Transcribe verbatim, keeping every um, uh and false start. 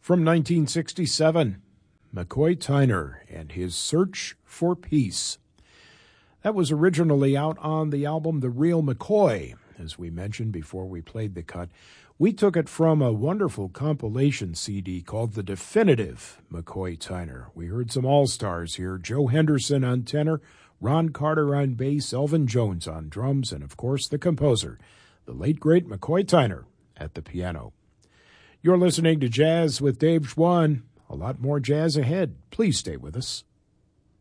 From nineteen sixty-seven, McCoy Tyner and his Search for Peace. That was originally out on the album The Real McCoy, as we mentioned before we played the cut. We took it from a wonderful compilation C D called The Definitive McCoy Tyner. We heard some all-stars here, Joe Henderson on tenor, Ron Carter on bass, Elvin Jones on drums, and of course the composer, the late great McCoy Tyner, at the piano. You're listening to Jazz with Dave Schwann. A lot more jazz ahead. Please stay with us.